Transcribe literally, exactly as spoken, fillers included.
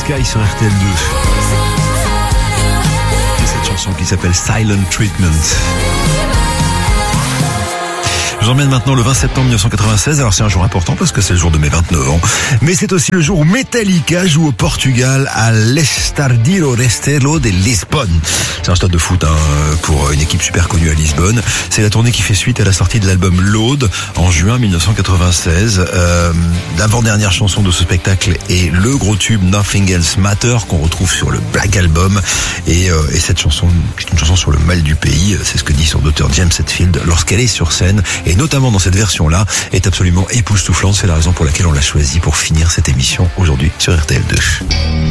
Sky sur R T L deux. Et cette chanson qui s'appelle Silent Treatment. Je vous emmène maintenant le vingt septembre mille neuf cent quatre-vingt-seize. Alors c'est un jour important parce que c'est le jour de mes vingt-neuf ans. Mais c'est aussi le jour où Metallica joue au Portugal à l'Estádio Restelo de Lisbonne. C'est un stade de foot hein, pour une équipe super connue à Lisbonne. C'est la tournée qui fait suite à la sortie de l'album Load en juin mille neuf cent quatre-vingt-seize. Euh, L'avant-dernière chanson de ce spectacle est le gros tube Nothing Else Matter qu'on retrouve sur le Black Album. Et, euh, et cette chanson, c'est une chanson sur le mal du pays. C'est ce que dit son auteur James Hetfield lorsqu'elle est sur scène. Et notamment dans cette version-là, est absolument époustouflante. C'est la raison pour laquelle on l'a choisie pour finir cette émission aujourd'hui sur R T L deux.